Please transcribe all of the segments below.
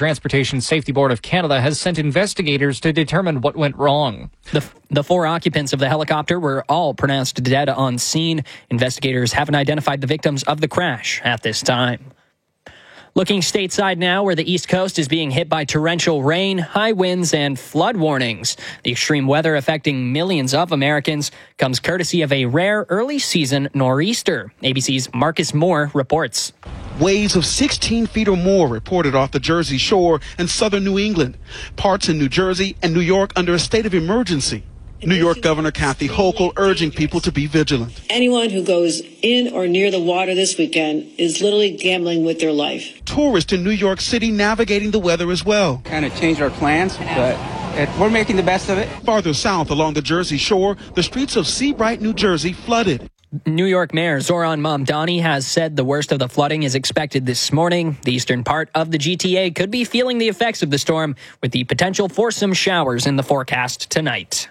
Transportation Safety Board of Canada has sent investigators to determine what went wrong. The 4 occupants of the helicopter were all pronounced dead on scene. Investigators haven't identified the victims of the crash at this time. Looking stateside now, where the East Coast is being hit by torrential rain, high winds, and flood warnings. The extreme weather affecting millions of Americans comes courtesy of a rare early-season nor'easter. ABC's Marcus Moore reports. Waves of 16 feet or more reported off the Jersey Shore and southern New England. Parts in New Jersey and New York under a state of emergency. New York Governor Kathy Hochul urging people to be vigilant. Anyone who goes in or near the water this weekend is literally gambling with their life. Tourists in New York City navigating the weather as well. Kind of changed our plans, but we're making the best of it. Farther south along the Jersey Shore, the streets of Seabright, New Jersey flooded. New York Mayor Zoran Mamdani has said the worst of the flooding is expected this morning. The eastern part of the GTA could be feeling the effects of the storm, with the potential for some showers in the forecast tonight.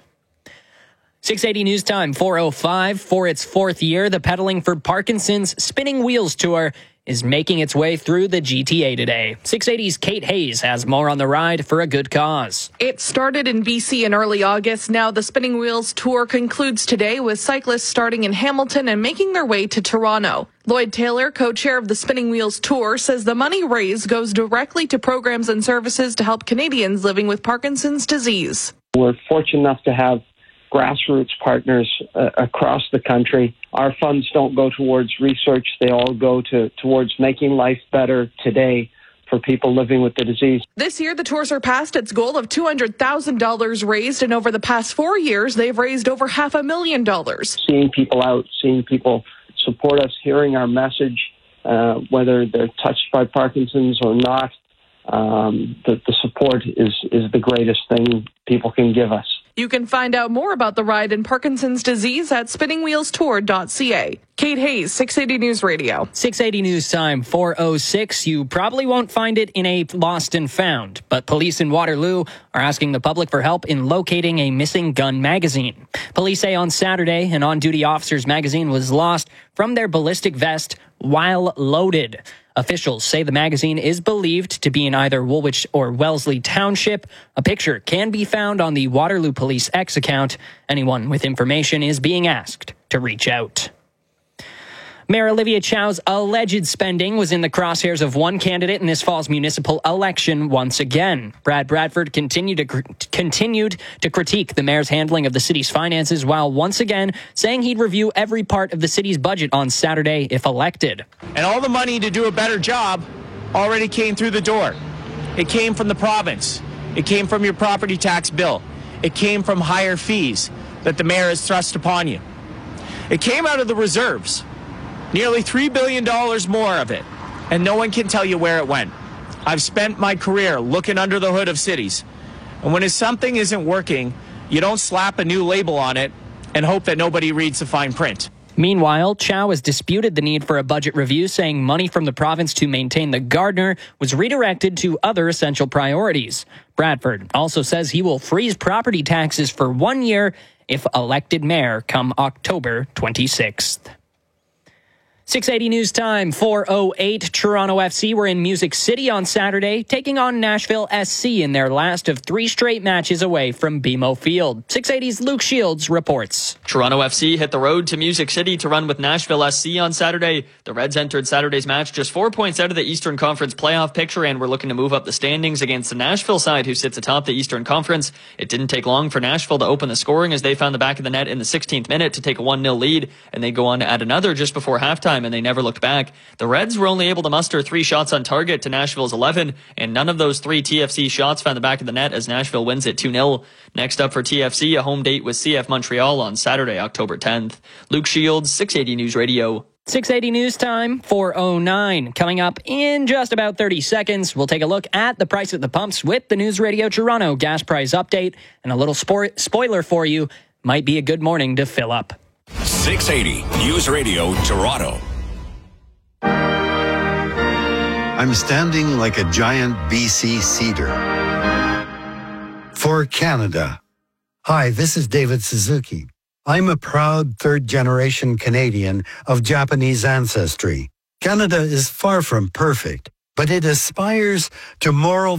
680 News Time, 4:05. For its 4th year, the Pedaling for Parkinson's Spinning Wheels Tour is making its way through the GTA today. 680's Kate Hayes has more on the ride for a good cause. It started in BC in early August. Now the Spinning Wheels Tour concludes today with cyclists starting in Hamilton and making their way to Toronto. Lloyd Taylor, co-chair of the Spinning Wheels Tour, says the money raised goes directly to programs and services to help Canadians living with Parkinson's disease. We're fortunate enough to have grassroots partners across the country. Our funds don't go towards research. They all go towards making life better today for people living with the disease. This year, the tour surpassed its goal of $200,000 raised, and over the past 4 years, they've raised over $500,000. Seeing people out, seeing people support us, hearing our message, whether they're touched by Parkinson's or not, the support is the greatest thing people can give us. You can find out more about the ride in Parkinson's disease at spinningwheelstour.ca. Kate Hayes, 680 News Radio. 680 News Time, 4:06. You probably won't find it in a lost and found, but police in Waterloo are asking the public for help in locating a missing gun magazine. Police say on Saturday, an on-duty officer's magazine was lost from their ballistic vest while loaded. Officials say the magazine is believed to be in either Woolwich or Wellesley Township. A picture can be found on the Waterloo Police X account. Anyone with information is being asked to reach out. Mayor Olivia Chow's alleged spending was in the crosshairs of one candidate in this fall's municipal election once again. Brad Bradford continued to critique the mayor's handling of the city's finances while once again saying he'd review every part of the city's budget on Saturday if elected. And all the money to do a better job already came through the door. It came from the province. It came from your property tax bill. It came from higher fees that the mayor has thrust upon you. It came out of the reserves. Nearly $3 billion more of it, and no one can tell you where it went. I've spent my career looking under the hood of cities, and when something isn't working, you don't slap a new label on it and hope that nobody reads the fine print. Meanwhile, Chow has disputed the need for a budget review, saying money from the province to maintain the Gardner was redirected to other essential priorities. Bradford also says he will freeze property taxes for 1 year if elected mayor come October 26th. 680 News Time, 4:08. Toronto FC were in Music City on Saturday, taking on Nashville SC in their last of 3 straight matches away from BMO Field. 680's Luke Shields reports. Toronto FC hit the road to Music City to run with Nashville SC on Saturday. The Reds entered Saturday's match just 4 points out of the Eastern Conference playoff picture and were looking to move up the standings against the Nashville side who sits atop the Eastern Conference. It didn't take long for Nashville to open the scoring as they found the back of the net in the 16th minute to take a 1-0 lead, and they go on to add another just before halftime, and they never looked back. The Reds were only able to muster 3 shots on target to Nashville's 11, and none of those 3 TFC shots found the back of the net as Nashville wins it 2-0. Next up for TFC, a home date with CF Montreal on Saturday, October 10th. Luke Shields, 680 News Radio. 680 News Time, 4:09. Coming up in just about 30 seconds, we'll take a look at the price at the pumps with the News Radio Toronto gas price update, and a little spoiler for you, might be a good morning to fill up. 680 News Radio Toronto. I'm standing like a giant BC cedar. For Canada. Hi, this is David Suzuki. I'm a proud third-generation Canadian of Japanese ancestry. Canada is far from perfect, but it aspires to moral